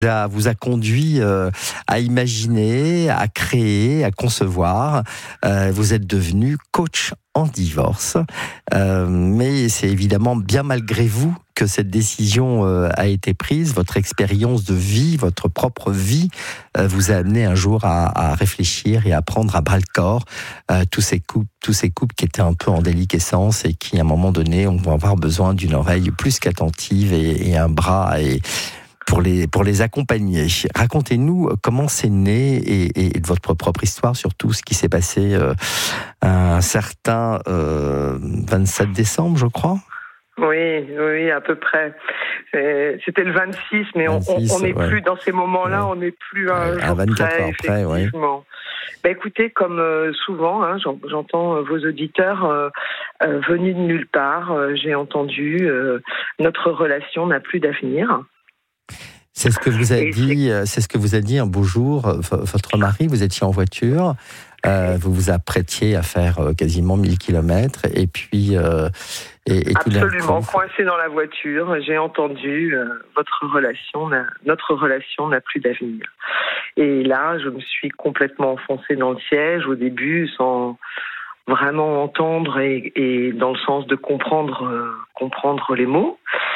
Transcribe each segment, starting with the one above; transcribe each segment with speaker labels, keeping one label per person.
Speaker 1: vous a conduit à imaginer, à créer, à concevoir. Vous êtes devenu coach en divorce, mais c'est évidemment bien malgré vous que cette décision a été prise. Votre expérience de vie, votre propre vie, vous a amené un jour à réfléchir et à prendre à bras le corps tous ces couples qui étaient un peu en déliquescence et qui, à un moment donné, vont avoir besoin d'une oreille plus qu'attentive et un bras pour les accompagner. Racontez-nous comment c'est né et de votre propre histoire, surtout ce qui s'est passé un certain 27 décembre, je crois.
Speaker 2: Oui, à peu près. C'était le 26, mais 26, on n'est plus dans ces moments-là, on n'est plus un jour 24 heures près, effectivement. Écoutez, comme souvent, j'entends vos auditeurs venus de nulle part. J'ai entendu notre relation n'a plus d'avenir.
Speaker 1: C'est ce que vous a dit. C'est ce que vous a dit un beau jour votre mari. Vous étiez en voiture, vous vous apprêtiez à faire quasiment 1000 kilomètres, et puis
Speaker 2: absolument coincé dans la voiture. J'ai entendu notre relation n'a plus d'avenir. Et là, je me suis complètement enfoncée dans le siège au début, sans vraiment entendre et dans le sens de comprendre les mots.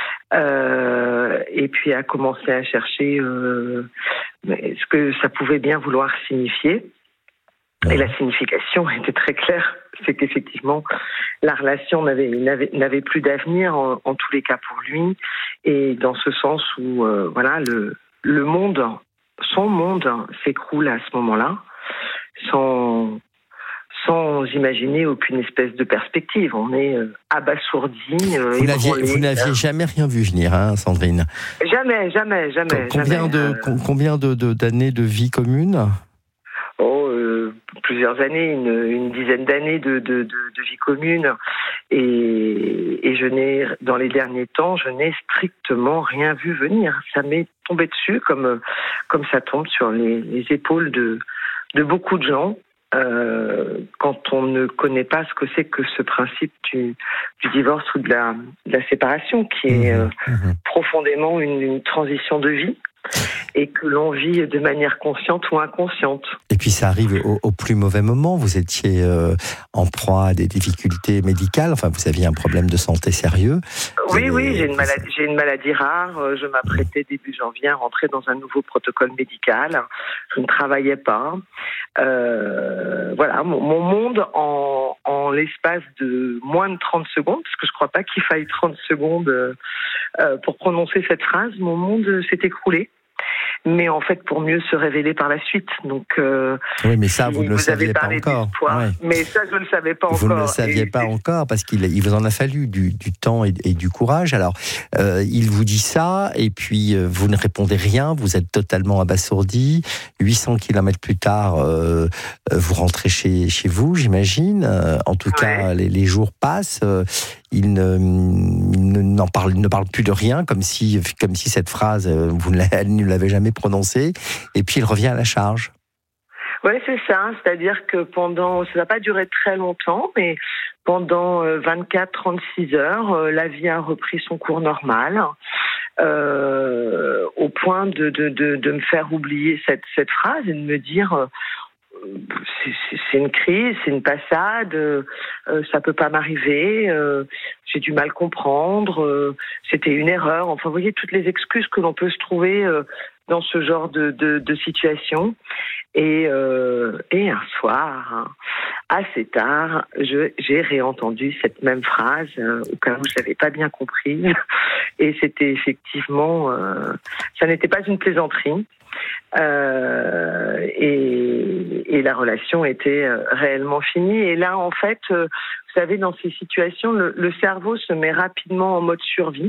Speaker 2: Et puis à commencer à chercher ce que ça pouvait bien vouloir signifier. Et la signification était très claire, c'est qu'effectivement la relation n'avait plus d'avenir en tous les cas pour lui, et dans ce sens où le monde, son monde s'écroule à ce moment-là, sans imaginer aucune espèce de perspective. On est abasourdi.
Speaker 1: Vous n'aviez jamais rien vu venir, Sandrine ?
Speaker 2: Jamais.
Speaker 1: Combien d'années de vie commune ?
Speaker 2: Plusieurs années, une dizaine d'années de vie commune. Et dans les derniers temps, je n'ai strictement rien vu venir. Ça m'est tombé dessus comme ça tombe sur les épaules de beaucoup de gens. Quand on ne connaît pas ce que c'est que ce principe du divorce ou de la séparation, qui est profondément une transition de vie, et que l'on vit de manière consciente ou inconsciente.
Speaker 1: Et puis ça arrive au plus mauvais moment. Vous étiez en proie à des difficultés médicales. Enfin, vous aviez un problème de santé sérieux.
Speaker 2: Oui, j'ai une maladie rare. Je m'apprêtais début janvier à rentrer dans un nouveau protocole médical. Je ne travaillais pas. Mon monde en l'espace de moins de 30 secondes, parce que je ne crois pas qu'il faille 30 secondes pour prononcer cette phrase, mon monde s'est écroulé. Mais en fait, pour mieux se révéler par la suite. Donc,
Speaker 1: oui, mais ça, vous ne le saviez pas encore.
Speaker 2: Ouais. Mais ça, je ne le savais pas encore.
Speaker 1: Vous ne le saviez pas encore, parce qu'il vous en a fallu du temps et du courage. Alors, il vous dit ça, et puis vous ne répondez rien, vous êtes totalement abasourdi. 800 km plus tard, vous rentrez chez vous, j'imagine. En tout cas, les jours passent. Il ne parle plus de rien, comme si cette phrase, vous ne l'avez jamais prononcée, et puis il revient à la charge.
Speaker 2: Oui, c'est ça. C'est-à-dire que ça n'a pas duré très longtemps, mais pendant 24-36 heures, la vie a repris son cours normal, au point de me faire oublier cette phrase et de me dire... c'est une crise, c'est une passade, ça peut pas m'arriver, j'ai du mal à comprendre, c'était une erreur. Enfin, vous voyez, toutes les excuses que l'on peut se trouver dans ce genre de situation. Et un soir, assez tard, j'ai réentendu cette même phrase, au cas où je l'avais pas bien comprise. Et c'était effectivement, ça n'était pas une plaisanterie. Et la relation était réellement finie. Et là, en fait, vous savez, dans ces situations, le cerveau se met rapidement en mode survie.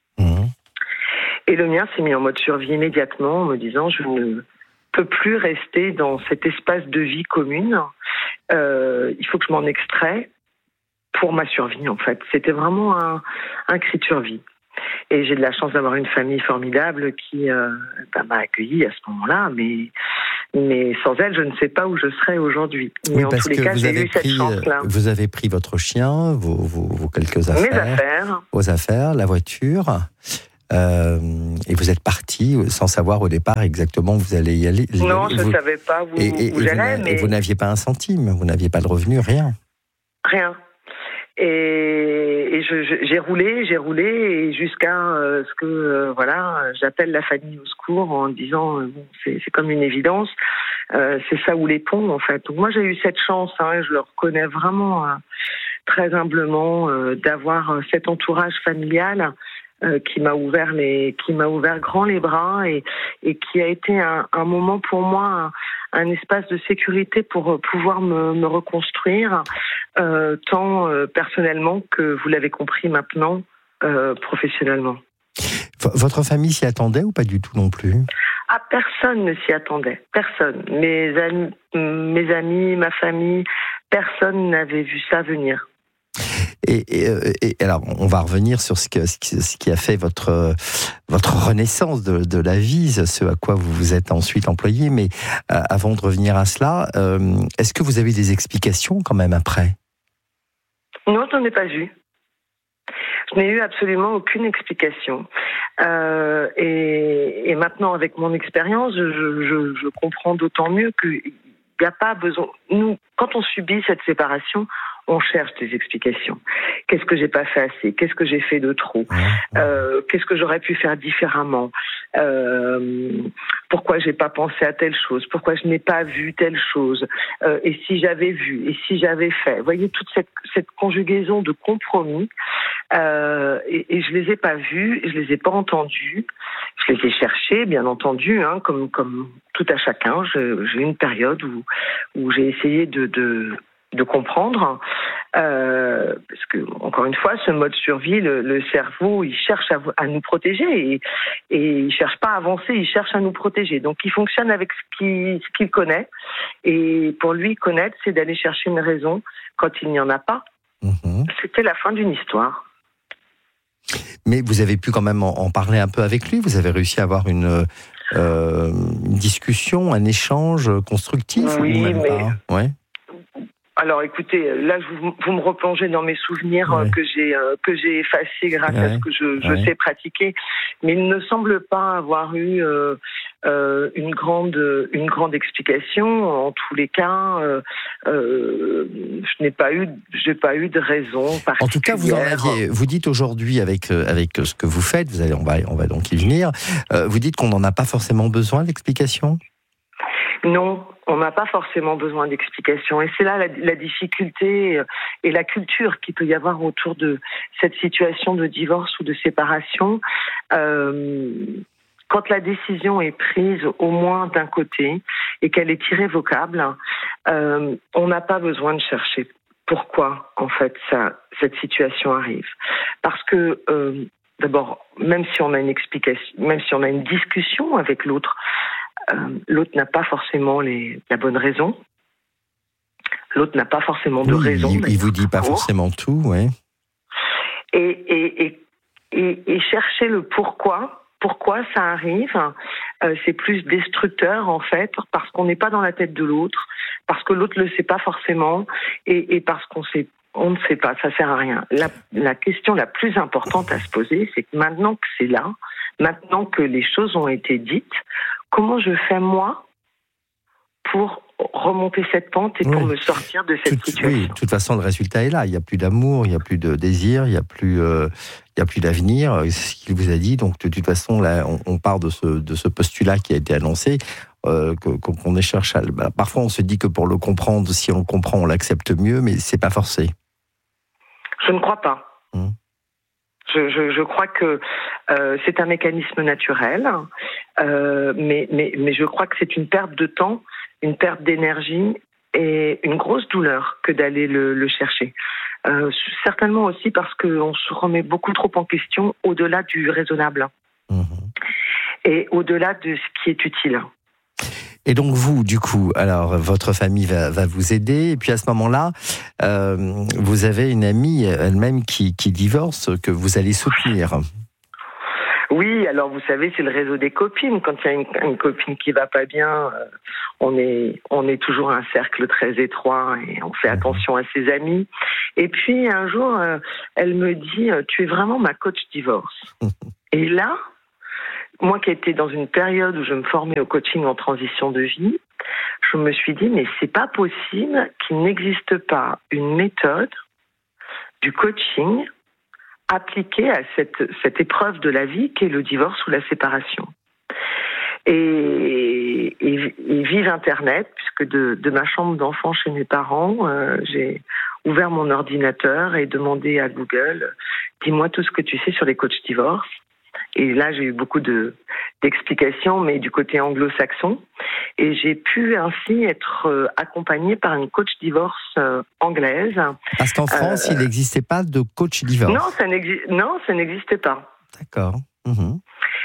Speaker 2: Et le mien s'est mis en mode survie immédiatement, en me disant, je ne peux plus rester dans cet espace de vie commune. Il faut que je m'en extrais pour ma survie, en fait. C'était vraiment un cri de survie. Et j'ai de la chance d'avoir une famille formidable qui m'a accueillie à ce moment-là, mais sans elle, je ne sais pas où je serais aujourd'hui. Mais en tous les cas, j'ai eu cette chance-là.
Speaker 1: Vous avez pris votre chien, vos quelques affaires,
Speaker 2: mes affaires,
Speaker 1: vos affaires, la voiture. et vous êtes parti sans savoir au départ exactement où vous allez y aller.
Speaker 2: Non, je ne savais pas où j'allais.
Speaker 1: Et vous n'aviez pas un centime, vous n'aviez pas de revenu, rien.
Speaker 2: Rien. Et j'ai roulé, et jusqu'à ce que j'appelle la famille au secours en disant c'est comme une évidence, c'est ça ou les ponts en fait. Donc moi j'ai eu cette chance, et je le reconnais vraiment très humblement, d'avoir cet entourage familial qui m'a ouvert grand les bras et qui a été un moment pour moi, un espace de sécurité pour pouvoir me reconstruire, tant personnellement que, vous l'avez compris maintenant, professionnellement.
Speaker 1: Votre famille s'y attendait ou pas du tout non plus ?
Speaker 2: Ah, personne ne s'y attendait. Personne. Mes amis, ma famille, personne n'avait vu ça venir.
Speaker 1: Et alors, on va revenir sur ce qui a fait votre renaissance de la vie, ce à quoi vous vous êtes ensuite employé. Mais avant de revenir à cela, est-ce que vous avez des explications quand même après ?
Speaker 2: Non, je n'en ai pas vu. Je n'ai eu absolument aucune explication. Et maintenant, avec mon expérience, je comprends d'autant mieux qu'il n'y a pas besoin. Nous, quand on subit cette séparation, on cherche des explications. Qu'est-ce que j'ai pas fait assez ? Qu'est-ce que j'ai fait de trop ? Qu'est-ce que j'aurais pu faire différemment ? Pourquoi j'ai pas pensé à telle chose ? Pourquoi je n'ai pas vu telle chose ? Et si j'avais vu ? Et si j'avais fait ? Vous voyez, toute cette conjugaison de compromis, et je les ai pas vus, je les ai pas entendus, je les ai cherchés, bien entendu, comme tout à chacun. J'ai eu une période où j'ai essayé de comprendre, parce que, encore une fois, ce mode survie, le cerveau, il cherche à nous protéger, et il cherche pas à avancer, il cherche à nous protéger. Donc il fonctionne avec ce qu'il connaît, et pour lui, connaître, c'est d'aller chercher une raison quand il n'y en a pas. C'était la fin d'une histoire.
Speaker 1: Mais vous avez pu quand même en parler un peu avec lui, vous avez réussi à avoir une discussion, un échange constructif,
Speaker 2: oui,
Speaker 1: ou même
Speaker 2: mais...
Speaker 1: pas ? Ouais.
Speaker 2: Alors écoutez, là vous me replongez dans mes souvenirs, que j'ai effacés grâce à ce que je sais pratiquer, mais il ne semble pas avoir eu une grande explication. En tous les cas, j'ai pas eu de raison particulière.
Speaker 1: En tout cas, vous dites aujourd'hui avec ce que vous faites, on va donc y venir. Vous dites qu'on n'en a pas forcément besoin d'explications ?
Speaker 2: Non, on n'a pas forcément besoin d'explications. Et c'est là la difficulté et la culture qu'il peut y avoir autour de cette situation de divorce ou de séparation. Quand la décision est prise au moins d'un côté et qu'elle est irrévocable, on n'a pas besoin de chercher pourquoi, en fait, cette situation arrive. Parce que, d'abord, même si on a une explication, même si on a une discussion avec l'autre, l'autre n'a pas forcément la bonne raison. L'autre n'a pas forcément de raison.
Speaker 1: Il vous dit pas forcément tout, ouais.
Speaker 2: Et chercher le pourquoi ça arrive, c'est plus destructeur en fait, parce qu'on n'est pas dans la tête de l'autre, parce que l'autre le sait pas forcément, et parce on ne sait pas, ça sert à rien. La question la plus importante à se poser, c'est que maintenant que c'est là, maintenant que les choses ont été dites, comment je fais moi pour remonter cette pente et pour me sortir de cette situation.
Speaker 1: Oui, de toute façon, le résultat est là. Il n'y a plus d'amour, il n'y a plus de désir, il n'y a plus d'avenir. C'est ce qu'il vous a dit. Donc, de toute façon, là, on part de ce postulat qui a été annoncé, qu'on cherche à... parfois, on se dit que pour le comprendre, si on le comprend, on l'accepte mieux, mais c'est pas forcé.
Speaker 2: Je ne crois pas. Je crois que c'est un mécanisme naturel, mais je crois que c'est une perte de temps, une perte d'énergie et une grosse douleur que d'aller le chercher. Certainement aussi parce qu'on se remet beaucoup trop en question au-delà du raisonnable et au-delà de ce qui est utile.
Speaker 1: Et donc vous, du coup, alors votre famille va vous aider, et puis à ce moment-là, vous avez une amie elle-même qui divorce, que vous allez soutenir.
Speaker 2: Oui, alors vous savez, c'est le réseau des copines. Quand il y a une copine qui va pas bien, on est toujours un cercle très étroit et on fait attention à ses amis. Et puis un jour, elle me dit « Tu es vraiment ma coach divorce ». Et là, moi qui étais dans une période où je me formais au coaching en transition de vie, je me suis dit, mais c'est pas possible qu'il n'existe pas une méthode du coaching appliquée à cette épreuve de la vie qu'est le divorce ou la séparation. Et vive Internet, puisque de ma chambre d'enfant chez mes parents, j'ai ouvert mon ordinateur et demandé à Google, dis-moi tout ce que tu sais sur les coachs divorce. Et là, j'ai eu beaucoup d'explications, mais du côté anglo-saxon. Et j'ai pu ainsi être accompagnée par une coach divorce anglaise.
Speaker 1: Parce qu'en France, il n'existait pas de coach divorce.
Speaker 2: Non, ça n'existait pas.
Speaker 1: D'accord. Mmh.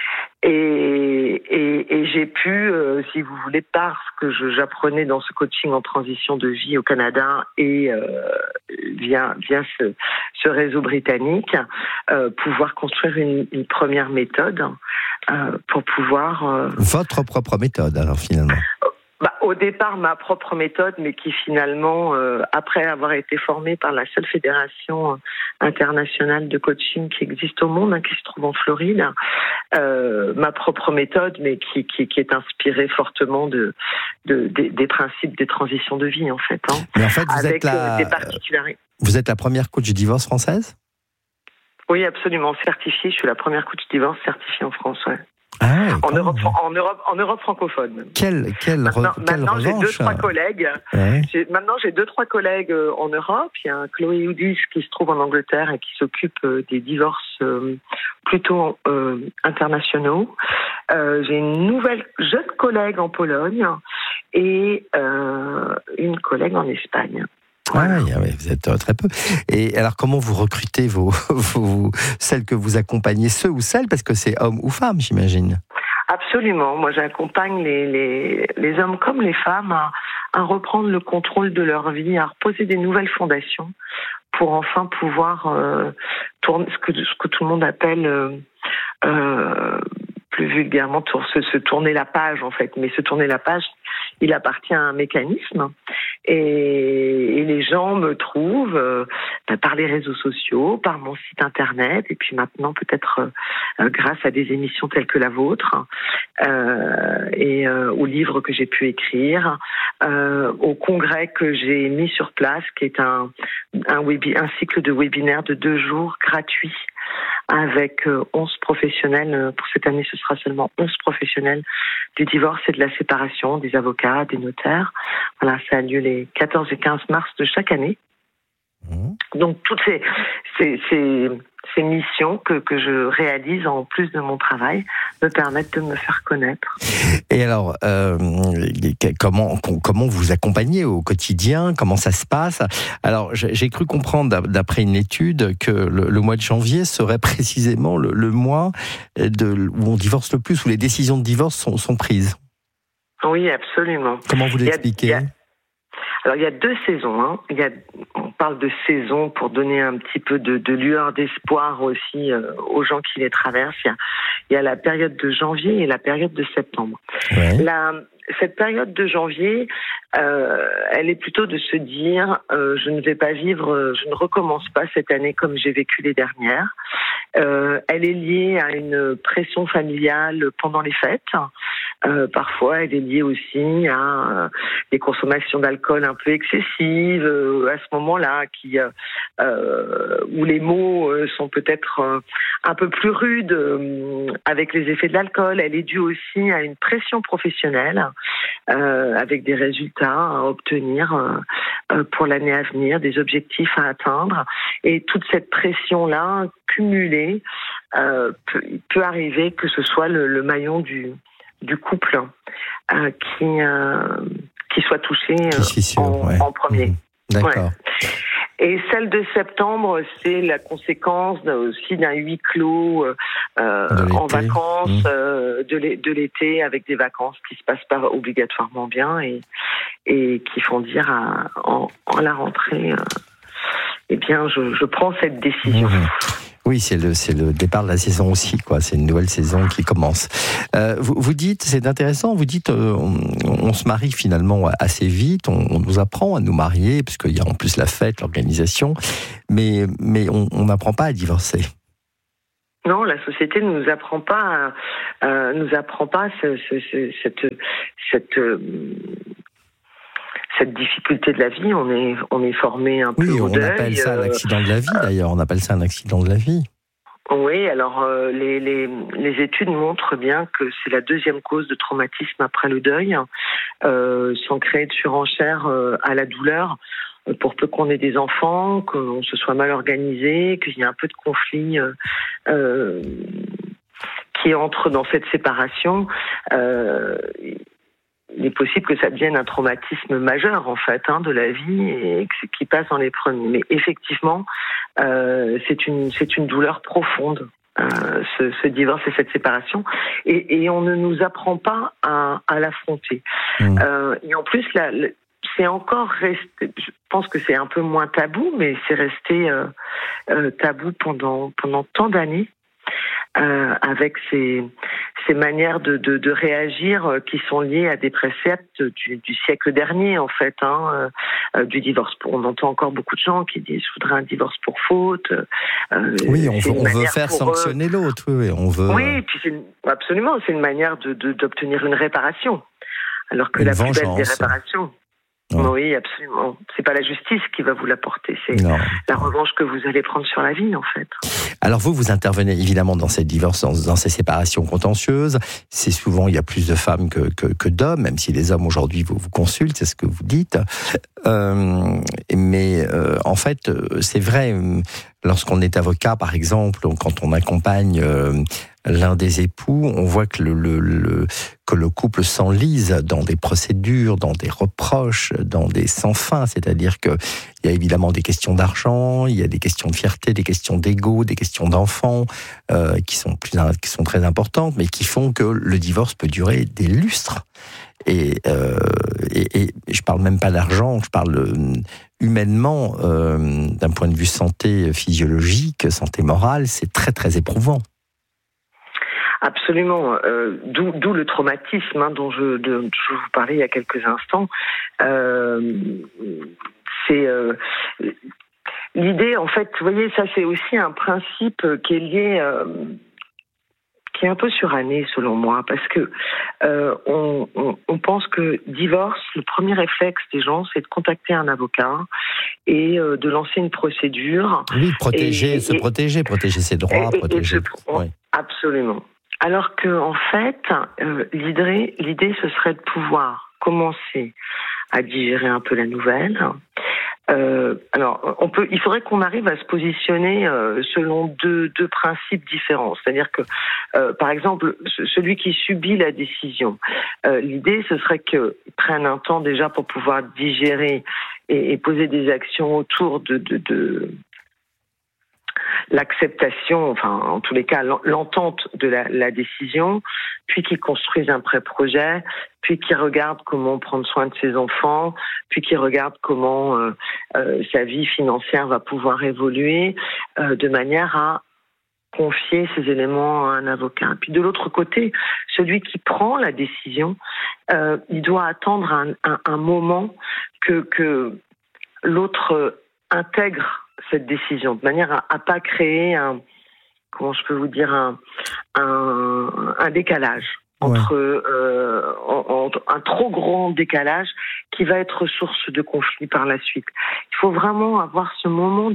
Speaker 2: Et j'ai pu, si vous voulez, parce que j'apprenais dans ce coaching en transition de vie au Canada et via ce réseau britannique, pouvoir construire une première méthode pour pouvoir...
Speaker 1: Votre propre méthode, alors, finalement.
Speaker 2: Au départ, ma propre méthode, mais qui finalement, après avoir été formée par la seule fédération internationale de coaching qui existe au monde, qui se trouve en Floride, ma propre méthode, mais qui est inspirée fortement des principes des transitions de vie, en fait.
Speaker 1: Mais en fait, vous êtes la première coach divorce française ?
Speaker 2: Oui, absolument, certifiée. Je suis la première coach divorce certifiée en France, ouais.
Speaker 1: Ah ouais,
Speaker 2: en Europe francophone.
Speaker 1: Maintenant,
Speaker 2: j'ai 2-3 collègues.
Speaker 1: Ouais.
Speaker 2: Maintenant, j'ai 2-3 collègues en Europe. Il y a Chloé Houdis qui se trouve en Angleterre et qui s'occupe des divorces plutôt internationaux. J'ai une nouvelle jeune collègue en Pologne et une collègue en Espagne.
Speaker 1: Voilà. Ah, vous êtes très peu. Et alors, comment vous recrutez celles que vous accompagnez, ceux ou celles, parce que c'est hommes ou femmes, j'imagine.
Speaker 2: Absolument. Moi, j'accompagne les hommes comme les femmes à reprendre le contrôle de leur vie, à reposer des nouvelles fondations pour enfin pouvoir tourner ce que tout le monde appelle plus vulgairement se tourner la page, en fait. Mais se tourner la page, il appartient à un mécanisme. Et les gens me trouvent par les réseaux sociaux, par mon site internet, et puis maintenant peut-être grâce à des émissions telles que la vôtre, et aux livres que j'ai pu écrire, au congrès que j'ai mis sur place, qui est un cycle de webinaires de 2 jours gratuits, avec 11 professionnels. Pour cette année, ce sera seulement 11 professionnels du divorce et de la séparation, des avocats, des notaires. Voilà, ça a lieu les 14 et 15 mars de chaque année. Donc, toutes ces missions que je réalise en plus de mon travail me permettent de me faire connaître.
Speaker 1: Et alors, comment vous accompagnez au quotidien ? Comment ça se passe ? Alors, j'ai cru comprendre, d'après une étude, que le mois de janvier serait précisément le mois où on divorce le plus, où les décisions de divorce sont prises.
Speaker 2: Oui, absolument.
Speaker 1: Comment vous l'expliquez ?
Speaker 2: Alors, il y a 2 saisons. On parle de saison pour donner un petit peu de lueur d'espoir aussi aux gens qui les traversent. Il y a la période de janvier et la période de septembre. Ouais. Cette période de janvier, elle est plutôt de se dire je ne recommence pas cette année comme j'ai vécu les dernières. Elle est liée à une pression familiale pendant les fêtes. Parfois, elle est liée aussi à des consommations d'alcool un peu excessives à ce moment-là, où les mots sont peut-être un peu plus rudes avec les effets de l'alcool. Elle est due aussi à une pression professionnelle avec des résultats à obtenir pour l'année à venir, des objectifs à atteindre. Et toute cette pression-là, cumulée, peut arriver que ce soit le maillon du couple qui soit touché en premier.
Speaker 1: Mmh. D'accord.
Speaker 2: Ouais. Et celle de septembre, c'est la conséquence aussi d'un huis clos en vacances de l'été, avec des vacances qui se passent pas obligatoirement bien et qui font dire en la rentrée, eh bien, je prends cette décision.
Speaker 1: Mmh. Oui, c'est le départ de la saison aussi, quoi. C'est une nouvelle saison qui commence. Vous dites, c'est intéressant, vous dites, on se marie finalement assez vite, on nous apprend à nous marier, puisqu'il y a en plus la fête, l'organisation, mais on n'apprend pas à divorcer.
Speaker 2: Non, la société ne nous apprend pas, cette difficulté de la vie. On est formé un peu au deuil.
Speaker 1: Oui, on appelle ça un accident de la vie, d'ailleurs. On appelle ça un accident de la vie.
Speaker 2: Oui, alors les études montrent bien que c'est la deuxième cause de traumatisme après le deuil, sans créer de surenchère à la douleur. Pour peu qu'on ait des enfants, qu'on se soit mal organisé, qu'il y ait un peu de conflit qui entre dans cette séparation, il est possible que ça devienne un traumatisme majeur en fait de la vie et qui passe en les premiers. Mais effectivement, c'est une douleur profonde. Ce divorce et cette séparation, et on ne nous apprend pas à l'affronter. Et en plus, c'est encore resté. Je pense que c'est un peu moins tabou, mais c'est resté tabou pendant tant d'années, avec ces manières de réagir qui sont liées à des préceptes du siècle dernier, en fait, du divorce. On entend encore beaucoup de gens qui disent « je voudrais un divorce pour faute ».
Speaker 1: Oui, on veut faire sanctionner l'autre. Oui, on veut.
Speaker 2: Oui, et puis absolument, c'est une manière d'obtenir une réparation. Alors que la plus belle des réparations... Oui, absolument. C'est pas la justice qui va vous l'apporter, c'est la revanche que vous allez prendre sur la vie, en fait.
Speaker 1: Alors vous intervenez évidemment dans ces divorces, dans ces séparations contentieuses. C'est souvent, il y a plus de femmes que d'hommes, même si les hommes aujourd'hui vous consultent, c'est ce que vous dites. Mais en fait, c'est vrai, lorsqu'on est avocat, par exemple, quand on accompagne l'un des époux, on voit que le couple s'enlise dans des procédures, dans des reproches, dans des sans-fin. C'est-à-dire qu'il y a évidemment des questions d'argent, il y a des questions de fierté, des questions d'ego, des questions d'enfants qui sont très importantes, mais qui font que le divorce peut durer des lustres. Et je parle même pas d'argent, je parle humainement, d'un point de vue santé physiologique, santé morale, c'est très très éprouvant.
Speaker 2: Absolument, d'où le traumatisme dont je vous parlais il y a quelques instants. C'est l'idée, en fait, vous voyez, ça c'est aussi un principe qui est lié, qui est un peu suranné selon moi, parce que on pense que divorce, le premier réflexe des gens, c'est de contacter un avocat et de lancer une procédure.
Speaker 1: Oui, protéger ses droits,
Speaker 2: oui. Absolument. Alors que en fait, l'idée ce serait de pouvoir commencer à digérer un peu la nouvelle. Alors, il faudrait qu'on arrive à se positionner selon deux principes différents. C'est-à-dire que, par exemple, celui qui subit la décision, l'idée ce serait qu'il prenne un temps déjà pour pouvoir digérer et poser des actions autour de l'acceptation, enfin en tous les cas l'entente de la décision, puis qui construise un pré-projet, puis qui regarde comment prendre soin de ses enfants, puis qui regarde comment sa vie financière va pouvoir évoluer de manière à confier ces éléments à un avocat. Puis de l'autre côté, celui qui prend la décision, il doit attendre un moment que l'autre intègre cette décision, de manière à pas créer un décalage entre un trop grand décalage qui va être source de conflit par la suite. Il faut vraiment avoir ce moment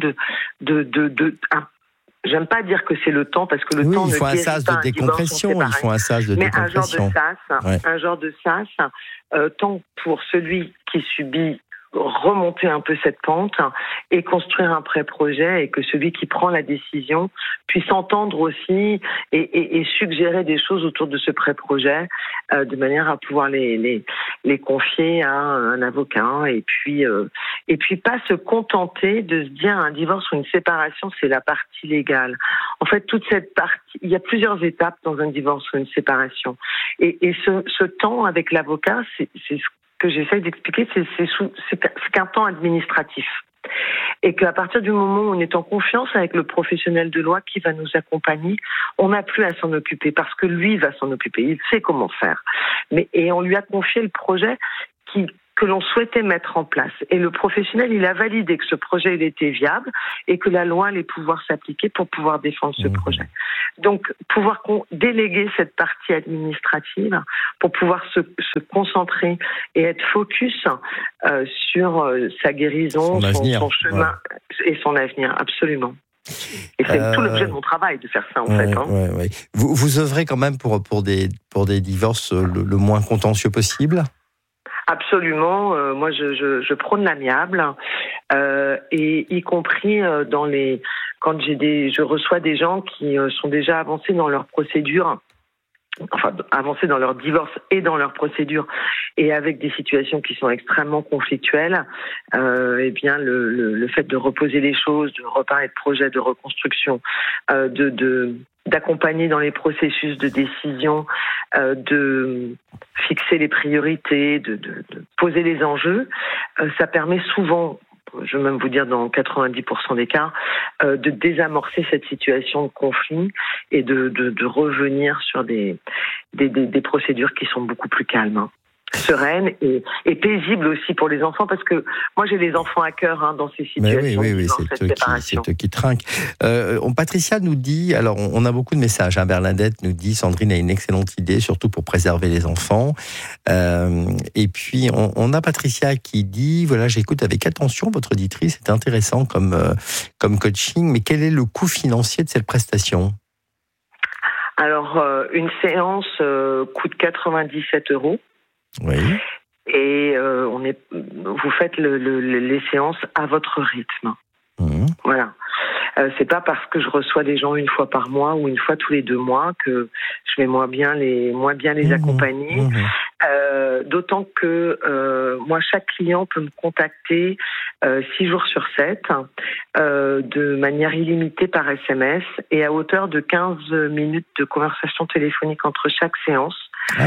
Speaker 2: j'aime pas dire que c'est le temps, parce que le temps ne guérit pas un divorce,
Speaker 1: il faut un sas de décompression.
Speaker 2: Mais un genre de sas, tant pour celui qui subit remonter un peu cette pente et construire un pré-projet, et que celui qui prend la décision puisse entendre aussi et suggérer des choses autour de ce pré-projet de manière à pouvoir les confier à un avocat, et puis pas se contenter de se dire un divorce ou une séparation c'est la partie légale. En fait, toute cette partie, il y a plusieurs étapes dans un divorce ou une séparation, et ce temps avec l'avocat, c'est ce que j'essaie d'expliquer, c'est qu'un temps administratif. Et qu'à partir du moment où on est en confiance avec le professionnel de loi qui va nous accompagner, on n'a plus à s'en occuper, parce que lui va s'en occuper, il sait comment faire. Et on lui a confié le projet qui que l'on souhaitait mettre en place. Et le professionnel, il a validé que ce projet il était viable et que la loi allait pouvoir s'appliquer pour pouvoir défendre ce projet. Donc, pouvoir déléguer cette partie administrative pour pouvoir se concentrer et être focus sur sa guérison, son chemin et son avenir, absolument. Et c'est tout l'objet de mon travail de faire ça, en fait.
Speaker 1: Ouais. Vous œuvrez quand même pour des divorces le moins contentieux possible ?
Speaker 2: Absolument. Moi, je prône l'amiable, et y compris quand je reçois des gens qui sont déjà avancés dans leur procédure. Enfin, avancer dans leur divorce et dans leur procédure, et avec des situations qui sont extrêmement conflictuelles, eh bien le fait de reposer les choses, de reparler de projets de reconstruction, d'accompagner dans les processus de décision, de fixer les priorités, de poser les enjeux, ça permet souvent, je vais même vous dire dans 90% des cas, de désamorcer cette situation de conflit et de revenir sur des procédures qui sont beaucoup plus calmes, sereines et paisibles aussi pour les enfants, parce que moi j'ai les enfants à cœur dans ces situations.
Speaker 1: Oui, c'est eux qui trinquent. Patricia nous dit, alors on a beaucoup de messages, Berlandette nous dit, Sandrine a une excellente idée, surtout pour préserver les enfants. Et puis on a Patricia qui dit, voilà, j'écoute avec attention votre auditrice, c'est intéressant comme coaching, mais quel est le coût financier de cette prestation ?
Speaker 2: Alors, une séance coûte 97 €.
Speaker 1: Oui.
Speaker 2: Et vous faites les séances à votre rythme. Mmh. Voilà. C'est pas parce que je reçois des gens une fois par mois ou une fois tous les 2 mois que je vais moins bien les accompagner. D'autant que moi, chaque client peut me contacter 6 jours sur 7 de manière illimitée par SMS et à hauteur de 15 minutes de conversation téléphonique entre chaque séance.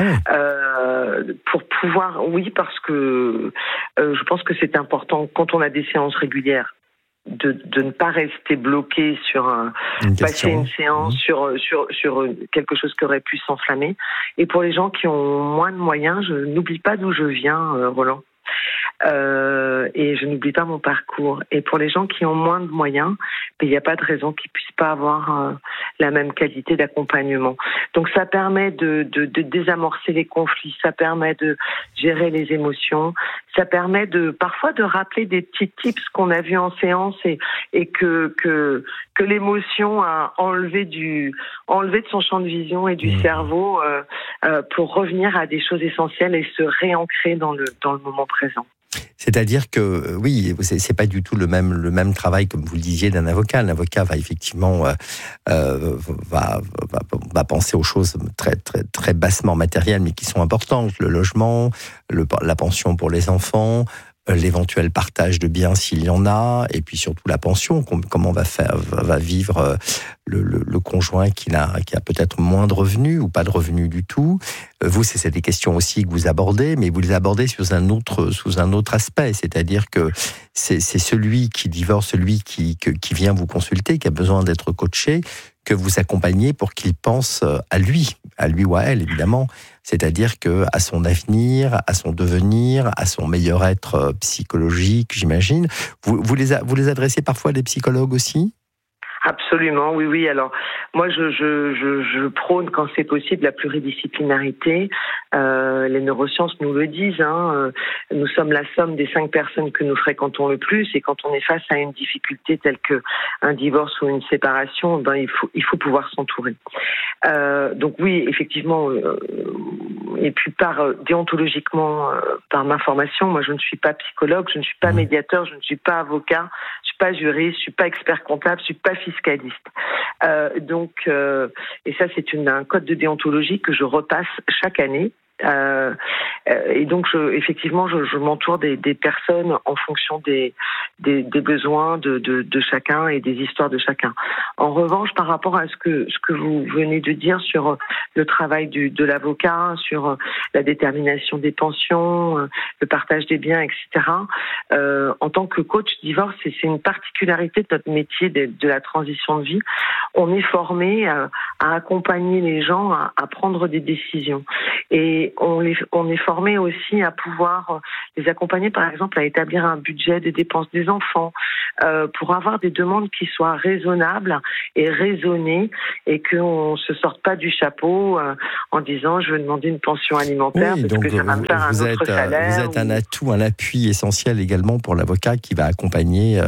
Speaker 2: Pour pouvoir, parce que je pense que c'est important quand on a des séances régulières de ne pas rester bloqué sur passer une séance sur quelque chose qui aurait pu s'enflammer. Et pour les gens qui ont moins de moyens, je n'oublie pas d'où je viens, Roland. Et je n'oublie pas mon parcours. Et pour les gens qui ont moins de moyens, il n'y a pas de raison qu'ils puissent pas avoir la même qualité d'accompagnement. Donc ça permet de désamorcer les conflits, ça permet de gérer les émotions, ça permet parfois de rappeler des petits tips qu'on a vus en séance et que l'émotion a enlevé de son champ de vision et du cerveau pour revenir à des choses essentielles et se réancrer dans le moment présent.
Speaker 1: C'est-à-dire que, oui, c'est pas du tout le même travail, comme vous le disiez, d'un avocat. L'avocat va effectivement va penser aux choses très, très, très bassement matérielles, mais qui sont importantes. Le logement, la pension pour les enfants, l'éventuel partage de biens s'il y en a, et puis surtout la pension, comment va vivre le conjoint qui a peut-être moins de revenus ou pas de revenus du tout. Vous, c'est des questions aussi que vous abordez, mais vous les abordez sous un autre aspect, c'est-à-dire que c'est celui qui divorce, celui qui vient vous consulter, qui a besoin d'être coaché, que vous accompagnez pour qu'il pense à lui ou à elle, évidemment. C'est-à-dire que à son avenir, à son devenir, à son meilleur être psychologique, j'imagine. Vous les adressez parfois à des psychologues aussi ?
Speaker 2: Absolument, oui. Alors, moi, je prône, quand c'est possible, la pluridisciplinarité. Les neurosciences nous le disent. Nous sommes la somme des 5 personnes que nous fréquentons le plus. Et quand on est face à une difficulté telle que un divorce ou une séparation, il faut pouvoir s'entourer. Donc oui, effectivement. Et puis déontologiquement, par ma formation, moi, je ne suis pas psychologue, je ne suis pas médiateur, je ne suis pas avocat, je suis pas juriste, je suis pas expert comptable, je suis pas fiscaliste. Et ça, c'est un code de déontologie que je repasse chaque année. Et donc, je m'entoure des personnes en fonction des besoins de chacun et des histoires de chacun. En revanche, par rapport à ce que vous venez de dire sur le travail de l'avocat, sur la détermination des pensions, le partage des biens, etc., en tant que coach divorce, et c'est une particularité de notre métier de la transition de vie, on est formé à accompagner les gens à prendre des décisions. Et et on est formé aussi à pouvoir les accompagner, par exemple, à établir un budget des dépenses des enfants, pour avoir des demandes qui soient raisonnables et raisonnées, et qu'on se sorte pas du chapeau en disant je veux demander une pension alimentaire parce que ça va me faire un autre salaire.
Speaker 1: Vous êtes un atout, un appui essentiel également pour l'avocat qui va accompagner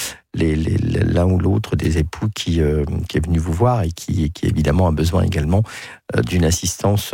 Speaker 1: l'un ou l'autre des époux qui est venu vous voir et qui évidemment a besoin également d'une assistance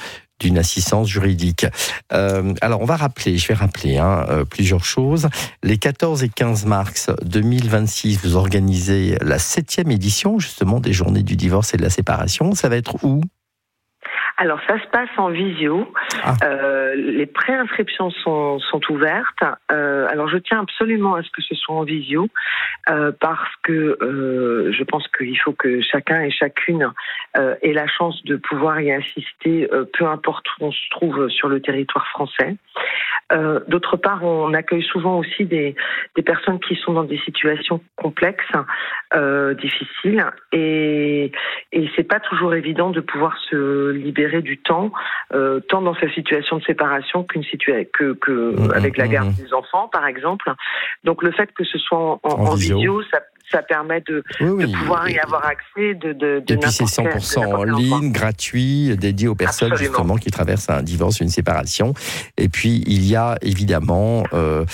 Speaker 1: juridique. Alors, je vais rappeler plusieurs choses. Les 14 et 15 mars 2026, vous organisez la 7e édition, justement, des Journées du divorce et de la séparation. Ça va être où ?
Speaker 2: Alors, ça se passe en visio. Les préinscriptions sont ouvertes. Alors, je tiens absolument à ce que ce soit en visio parce que je pense qu'il faut que chacun et chacune ait la chance de pouvoir y assister, peu importe où on se trouve sur le territoire français. D'autre part, on accueille souvent aussi des personnes qui sont dans des situations complexes, difficiles, et c'est pas toujours évident de pouvoir se libérer du temps, tant dans sa situation de séparation avec la garde des enfants, par exemple. Donc le fait que ce soit en visio, ça permet de pouvoir y avoir accès
Speaker 1: et puis c'est 100% en ligne, gratuit, dédié aux personnes justement qui traversent un divorce, une séparation. Et puis il y a évidemment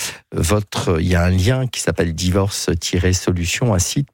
Speaker 1: il y a un lien qui s'appelle divorce-solution, un site,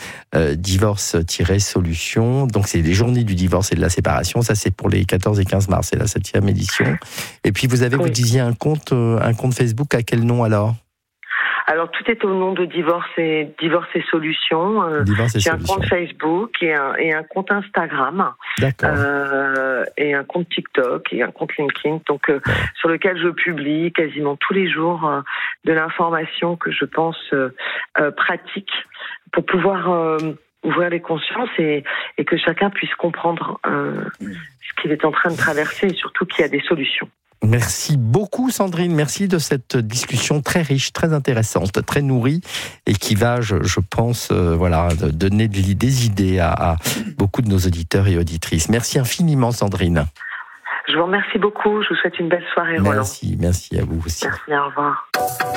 Speaker 1: divorce-solution. Donc c'est les Journées du divorce et de la séparation. Ça c'est pour les 14 et 15 mars, c'est la 7e édition. Et puis vous disiez un compte Facebook, à quel nom alors ?
Speaker 2: Alors tout est au nom de Divorce et Solutions. J'ai un compte Facebook et un compte Instagram.
Speaker 1: D'accord.
Speaker 2: Et un compte TikTok et un compte LinkedIn, donc sur lequel je publie quasiment tous les jours de l'information que je pense pratique pour pouvoir ouvrir les consciences et que chacun puisse comprendre ce qu'il est en train de traverser et surtout qu'il y a des solutions.
Speaker 1: Merci beaucoup Sandrine, merci de cette discussion très riche, très intéressante, très nourrie et qui va, je pense, donner des idées à beaucoup de nos auditeurs et auditrices. Merci infiniment Sandrine.
Speaker 2: Je vous remercie beaucoup, je vous souhaite une belle soirée Roland.
Speaker 1: Merci à vous aussi.
Speaker 2: Merci, au revoir.